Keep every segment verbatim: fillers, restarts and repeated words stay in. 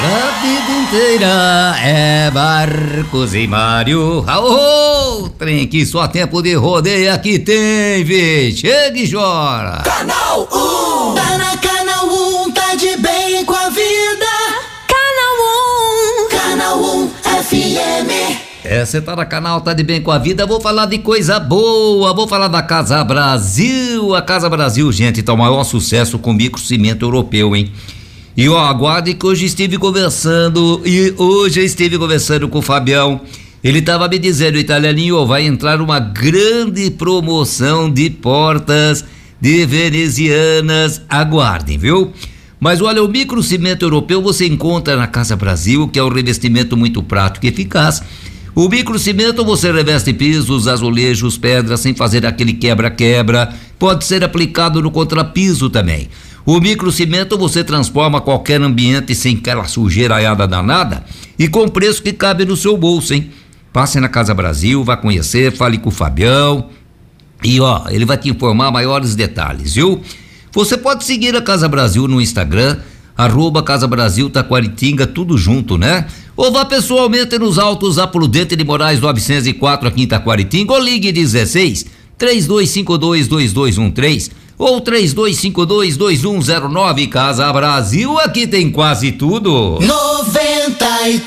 A vida inteira é Marcos e Mário. Aô, trem que só tempo de rodeio aqui tem, vê. Chega e chora. Canal um, tá na Canal um, tá de bem com a vida. Canal um, Canal um F M. É, você tá na canal, tá de bem com a vida. Vou falar de coisa boa, vou falar da Casa Brasil. A Casa Brasil, gente, tá o maior sucesso com microcimento europeu, hein? E ó, aguarde que hoje estive conversando, e hoje eu estive conversando com o Fabião. Ele tava me dizendo, italianinho, vai entrar uma grande promoção de portas de venezianas, aguardem, viu? Mas olha, o microcimento europeu você encontra na Casa Brasil, que é um revestimento muito prático e eficaz. O microcimento você reveste pisos, azulejos, pedras, sem fazer aquele quebra-quebra. Pode ser aplicado no contrapiso também. O microcimento você transforma qualquer ambiente sem aquela sujeiraiada danada e com preço que cabe no seu bolso, hein? Passe na Casa Brasil, vá conhecer, fale com o Fabião e ó, ele vai te informar maiores detalhes, viu? Você pode seguir a Casa Brasil no Instagram, arroba Casa Brasil Taquaritinga, tudo junto, né? Ou vá pessoalmente nos Altos da Prudente de Moraes novecentos e quatro aqui em Taquaritinga, ou ligue dezesseis, três dois cinco dois, dois dois um três ou três dois cinco dois, dois um zero nove. Casa Brasil, aqui tem quase tudo. noventa e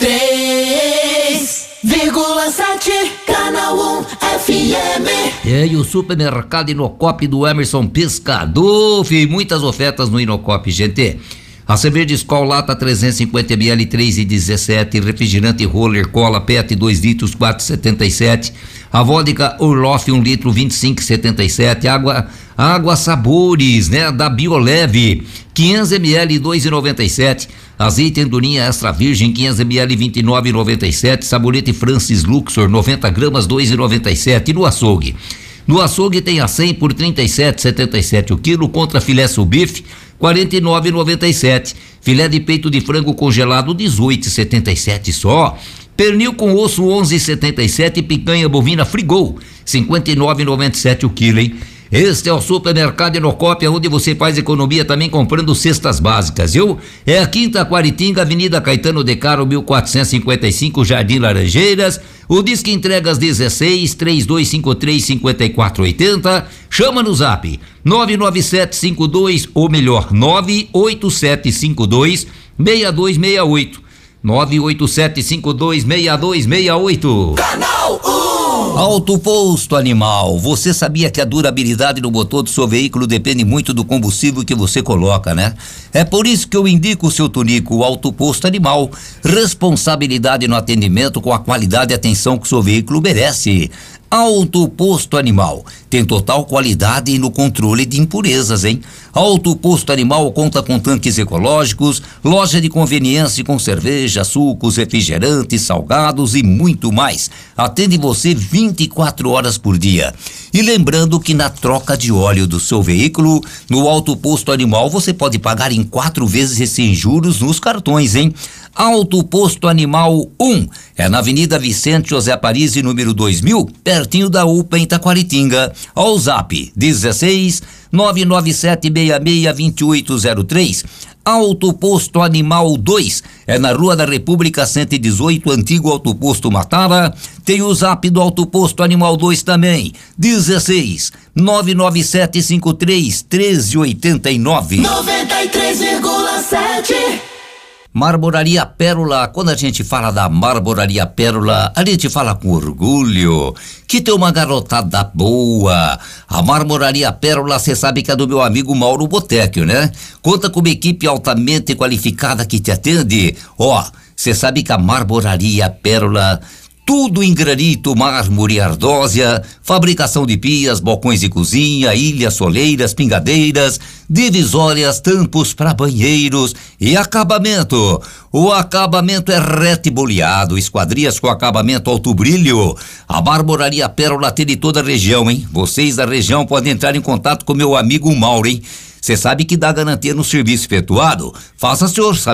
três vírgula sete Canal um F M. É, e o supermercado Inocop do Emerson Pescador, filho, muitas ofertas no Inocop, gente. A cerveja Skol lata trezentos e cinquenta mililitros, três e dezessete. Refrigerante Roller Cola Pet dois litros, quatro e setenta e sete. A vodka Orloff um litro, vinte e cinco e setenta e sete. Água, água Sabores, né, da Bioleve, quinhentos mililitros, dois e noventa e sete. Azeite Andorinha Extra Virgem, quinhentos mililitros, vinte e nove e noventa e sete. Sabonete Francis Luxor, noventa gramas, dois e noventa e sete. E no açougue? No açougue tem a cem por trinta e sete e setenta e sete o quilo, contra filé subife quarenta e nove e noventa e sete. Filé de peito de frango congelado dezoito e setenta e sete só. Pernil com osso onze e setenta e sete. Picanha bovina Frigol cinquenta e nove e noventa e sete o quilo, hein? Este é o supermercado Inocop, onde você faz economia também comprando cestas básicas, viu? É aqui em Taquaritinga, Avenida Caetano de Caro, mil quatrocentos e cinquenta e cinco, Jardim Laranjeiras. O Disque Entregas dezesseis, três dois cinco três, cinco quatro oito zero. Chama no zap nove nove sete cinco dois, ou melhor, nove oito sete cinco dois, seis dois seis oito. nove oito sete cinco dois, seis dois seis oito. Canal um. Auto Posto Animal, você sabia que a durabilidade do motor do seu veículo depende muito do combustível que você coloca, né? É por isso que eu indico o seu Tunico, o Auto Posto Animal. Responsabilidade no atendimento com a qualidade e atenção que o seu veículo merece. Auto Posto Animal tem total qualidade no controle de impurezas, hein? Auto Posto Animal conta com tanques ecológicos, loja de conveniência com cerveja, sucos, refrigerantes, salgados e muito mais. Atende você vinte e quatro horas por dia. E lembrando que na troca de óleo do seu veículo, no Auto Posto Animal você pode pagar em quatro vezes sem juros nos cartões, hein? Auto Posto Animal um, é na Avenida Vicente José Parisi, número dois mil, pertinho da U P A em Taquaritinga. Ao zap dezesseis, nove nove sete seis seis, dois oito zero três. Auto Posto Animal dois, é na Rua da República cento e dezoito, antigo Auto Posto Matara. Tem o zap do Auto Posto Animal dois também, dezesseis, nove nove sete cinco três, um três oito nove. noventa e três vírgula sete. Marmoraria Pérola, quando a gente fala da Marmoraria Pérola, a gente fala com orgulho, que tem uma garotada boa. A Marmoraria Pérola, você sabe que é do meu amigo Mauro Botecchio, né? Conta com uma equipe altamente qualificada que te atende. Ó, você sabe que a Marmoraria Pérola, tudo em granito, mármore e ardósia, fabricação de pias, balcões de cozinha, ilhas, soleiras, pingadeiras, divisórias, tampos para banheiros e acabamento. O acabamento é reto e boleado, esquadrias com acabamento alto brilho. A Marmoraria Pérola tem de toda a região, hein? Vocês da região podem entrar em contato com meu amigo Mauro, hein? Você sabe que dá garantia no serviço efetuado? Faça seu orçamento